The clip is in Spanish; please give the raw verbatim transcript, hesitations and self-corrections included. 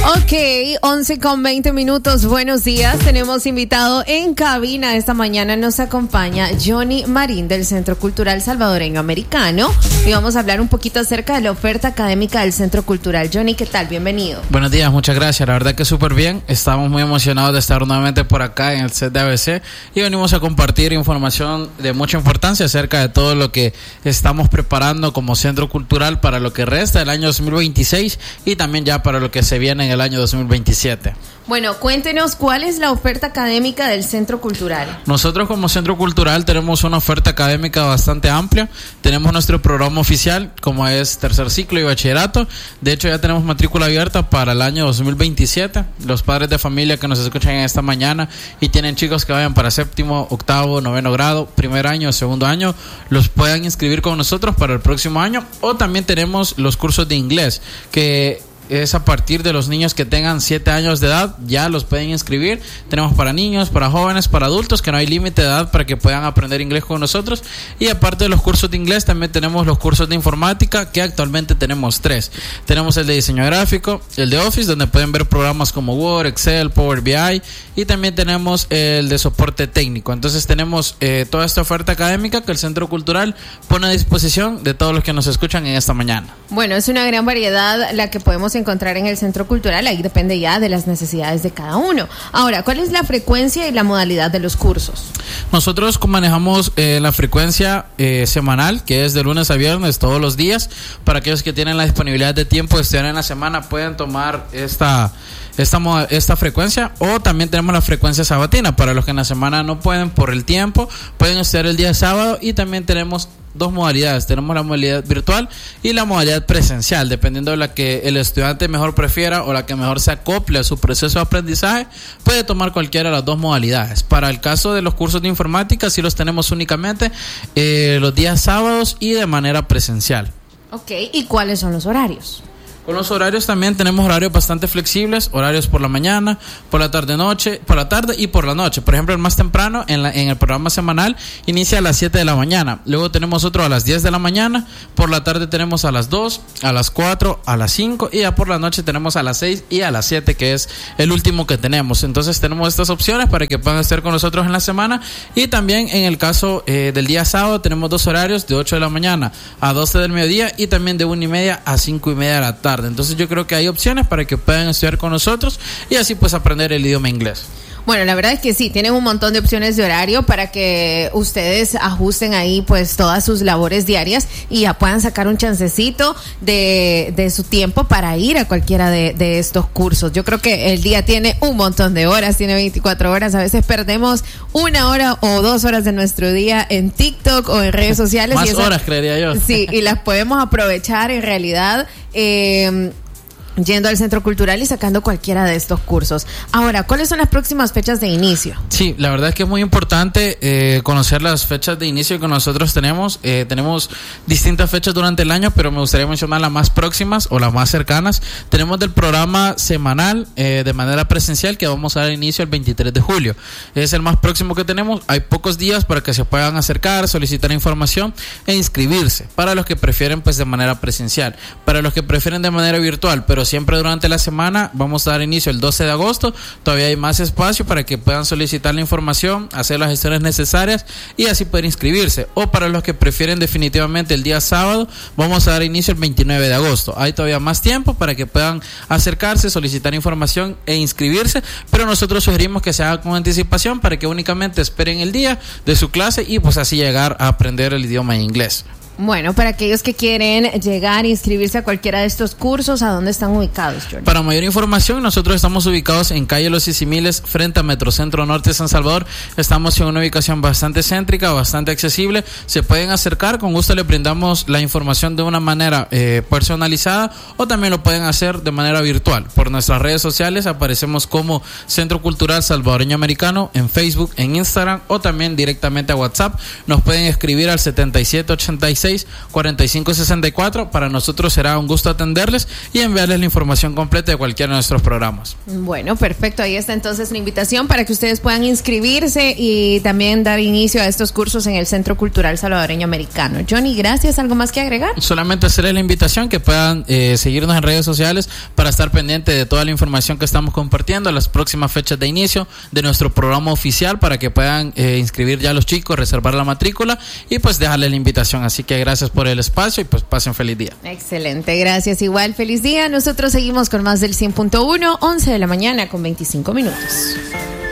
Ok, once con veinte minutos, buenos días. Tenemos invitado en cabina esta mañana. Nos acompaña Johnny Marín del Centro Cultural Salvadoreño Americano y vamos a hablar un poquito acerca de la oferta académica del Centro Cultural. Johnny, ¿qué tal? Bienvenido. Buenos días, muchas gracias. La verdad que súper bien. Estamos muy emocionados de estar nuevamente por acá en el set de A B C y venimos a compartir información de mucha importancia acerca de todo lo que estamos preparando como Centro Cultural para lo que resta del año dos mil veintiséis y también ya para lo que se viene en el año dos mil veintisiete. Bueno, cuéntenos cuál es la oferta académica del Centro Cultural. Nosotros como Centro Cultural tenemos una oferta académica bastante amplia. Tenemos nuestro programa oficial como es tercer ciclo y bachillerato. De hecho ya tenemos matrícula abierta para el año dos mil veintisiete. Los padres de familia que nos escuchan en esta mañana y tienen chicos que vayan para séptimo, octavo, noveno grado, primer año, segundo año, los puedan inscribir con nosotros para el próximo año. O también tenemos los cursos de inglés que es a partir de los niños que tengan siete años de edad, ya los pueden inscribir. Tenemos para niños, para jóvenes, para adultos, que no hay límite de edad para que puedan aprender inglés con nosotros. Y aparte de los cursos de inglés, también tenemos los cursos de informática, que actualmente tenemos tres. Tenemos el de diseño gráfico, el de Office, donde pueden ver programas como Word, Excel, Power B I, y también tenemos el de soporte técnico. Entonces tenemos eh, toda esta oferta académica que el Centro Cultural pone a disposición de todos los que nos escuchan en esta mañana. Bueno, es una gran variedad la que podemos encontrar en el Centro Cultural, ahí depende ya de las necesidades de cada uno. Ahora, ¿cuál es la frecuencia y la modalidad de los cursos? Nosotros manejamos eh, la frecuencia eh, semanal, que es de lunes a viernes todos los días. Para aquellos que tienen la disponibilidad de tiempo de estudiar en la semana, pueden tomar esta Esta, esta frecuencia, o también tenemos la frecuencia sabatina para los que en la semana no pueden por el tiempo, pueden estudiar el día sábado. Y también tenemos dos modalidades, tenemos la modalidad virtual y la modalidad presencial, dependiendo de la que el estudiante mejor prefiera o la que mejor se acople a su proceso de aprendizaje, puede tomar cualquiera de las dos modalidades. Para el caso de los cursos de informática, sí los tenemos únicamente eh, los días sábados y de manera presencial. Ok, ¿y cuáles son los horarios? Con los horarios también tenemos horarios bastante flexibles, horarios por la mañana, por la tarde noche, por la tarde y por la noche. Por ejemplo, el más temprano en, la, en el programa semanal inicia a las siete de la mañana. Luego tenemos otro a las diez de la mañana, por la tarde tenemos a las dos, a las cuatro, a las cinco y ya por la noche tenemos a las seis y a las siete, que es el último que tenemos. Entonces tenemos estas opciones para que puedan estar con nosotros en la semana. Y también en el caso eh, del día sábado tenemos dos horarios, de ocho de la mañana a doce del mediodía y también de una y media a cinco y media de la tarde. Entonces yo creo que hay opciones para que puedan estudiar con nosotros y así pues aprender el idioma inglés. Bueno, la verdad es que sí, tienen un montón de opciones de horario para que ustedes ajusten ahí pues todas sus labores diarias y ya puedan sacar un chancecito de, de su tiempo para ir a cualquiera de, de estos cursos. Yo creo que el día tiene un montón de horas, tiene veinticuatro horas, a veces perdemos una hora o dos horas de nuestro día en TikTok o en redes sociales. Más y esas, horas, creería yo. Sí, y las podemos aprovechar en realidad eh, yendo al Centro Cultural y sacando cualquiera de estos cursos. Ahora, ¿cuáles son las próximas fechas de inicio? Sí, la verdad es que es muy importante eh, conocer las fechas de inicio que nosotros tenemos. Eh, tenemos distintas fechas durante el año, pero me gustaría mencionar las más próximas o las más cercanas. Tenemos del programa semanal eh, de manera presencial que vamos a dar inicio el veintitrés de julio. Es el más próximo que tenemos. Hay pocos días para que se puedan acercar, solicitar información e inscribirse. Para los que prefieren pues de manera presencial. Para los que prefieren de manera virtual, pero siempre durante la semana vamos a dar inicio el doce de agosto. Todavía hay más espacio para que puedan solicitar la información, hacer las gestiones necesarias y así poder inscribirse. O para los que prefieren definitivamente el día sábado, vamos a dar inicio el veintinueve de agosto. Hay todavía más tiempo para que puedan acercarse, solicitar información e inscribirse, pero nosotros sugerimos que se haga con anticipación para que únicamente esperen el día de su clase y pues así llegar a aprender el idioma inglés. Bueno, para aquellos que quieren llegar e inscribirse a cualquiera de estos cursos, ¿a dónde están ubicados, Johnny? Para mayor información, nosotros estamos ubicados en calle Los Isimiles, frente a Metrocentro Norte de San Salvador. Estamos en una ubicación bastante céntrica, bastante accesible. Se pueden acercar, con gusto les brindamos la información de una manera eh, personalizada, o también lo pueden hacer de manera virtual. Por nuestras redes sociales aparecemos como Centro Cultural Salvadoreño Americano en Facebook, en Instagram, o también directamente a WhatsApp. Nos pueden escribir al setenta y siete ochenta y seis seis, cuarenta y cinco sesenta y cuatro. Para nosotros será un gusto atenderles y enviarles la información completa de cualquiera de nuestros programas. Bueno, perfecto. Ahí está entonces la invitación para que ustedes puedan inscribirse y también dar inicio a estos cursos en el Centro Cultural Salvadoreño Americano. Johnny, gracias. ¿Algo más que agregar? Solamente hacerles la invitación que puedan eh, seguirnos en redes sociales para estar pendiente de toda la información que estamos compartiendo, las próximas fechas de inicio de nuestro programa oficial, para que puedan eh, inscribir ya a los chicos, reservar la matrícula y pues dejarles la invitación. Así que gracias por el espacio y pues pasen feliz día. Excelente, gracias. Igual, feliz día. Nosotros seguimos con más del cien punto uno, once de la mañana con veinticinco minutos.